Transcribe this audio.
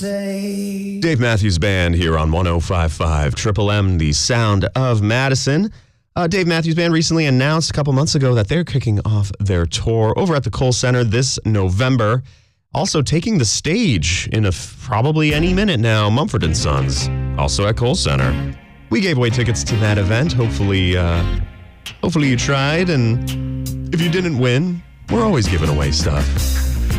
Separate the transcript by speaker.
Speaker 1: Dave Matthews Band here on 105.5 Triple M, the sound of Madison. Dave Matthews Band recently announced a couple months ago that they're kicking off their tour over at the Kohl Center this November. Also taking the stage in probably any minute now, Mumford & Sons, also at Kohl Center. We gave away tickets to that event. Hopefully you tried, and if you didn't win, we're always giving away stuff.